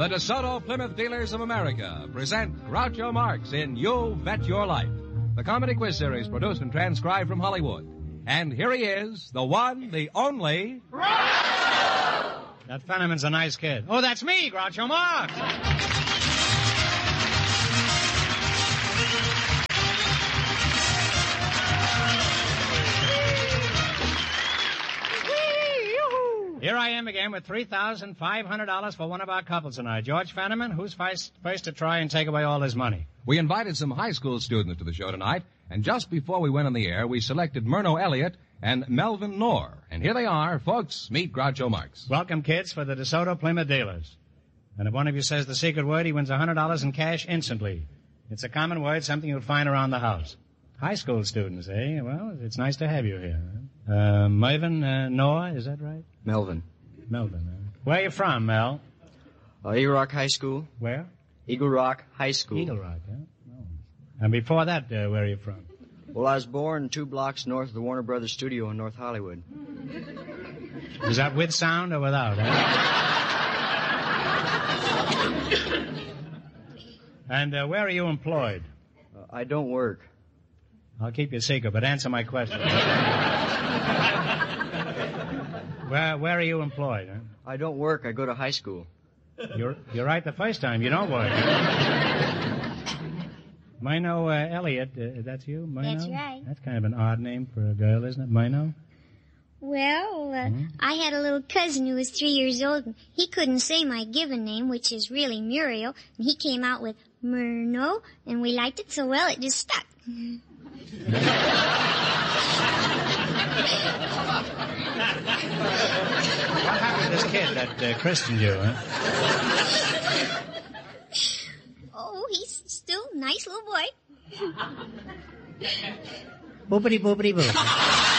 The DeSoto Plymouth Dealers of America present Groucho Marx in You Bet Your Life, the comedy quiz series produced and transcribed from Hollywood. And here he is, the one, the only... Groucho! That Fenneman's a nice kid. Oh, that's me, Groucho Marx! Here I am again with $3,500 for one of our couples tonight. George Fenneman, who's first to try and take away all his money? We invited some high school students to the show tonight, and just before we went on the air, we selected Myrno Elliott and Melvin Knorr. And here they are. Folks, meet Groucho Marx. Welcome, kids, for the DeSoto Plymouth Dealers. And if one of you says the secret word, he wins $100 in cash instantly. It's a common word, something you'll find around the house. High school students, eh? Well, it's nice to have you here. Melvin Knorr, is that right? Melvin. Where are you from, Mel? Eagle Rock High School. Where? Eagle Rock High School. Eagle Rock, huh? Oh. And before that, where are you from? Well, I was born 2 blocks north of the Warner Brothers studio in North Hollywood. Is that with sound or without? And where are you employed? I don't work. I'll keep your secret, but answer my question. Where are you employed? Huh? I don't work. I go to high school. You're right the first time. You don't work. Myrno Elliott, that's you? Myrno? That's right. That's kind of an odd name for a girl, isn't it, Myrno? Well, I had a little cousin who was 3 years old, and he couldn't say my given name, which is really Muriel, and he came out with Myrno, and we liked it so well it just stuck. What happened to this kid that christened you, huh? Oh, he's still a nice little boy. Boopity boopity boo.